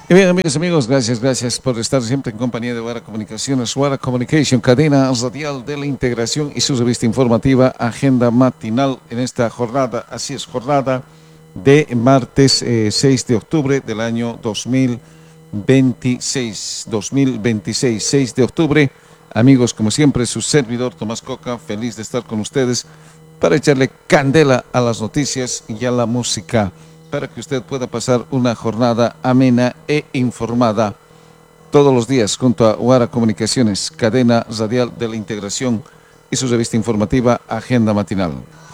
Y bien, amigos, gracias por estar siempre en compañía de Wara Comunicaciones, Wara Communication, cadena radial de la integración y su revista informativa Agenda Matinal en esta jornada, así es, jornada de martes 6 de octubre del año 2026, 6 de octubre. Amigos, como siempre, su servidor Tomás Coca, feliz de estar con ustedes para echarle candela a las noticias y a la música, para que usted pueda pasar una jornada amena e informada todos los días junto a Wara Comunicaciones, cadena radial de la integración y su revista informativa Agenda Matinal.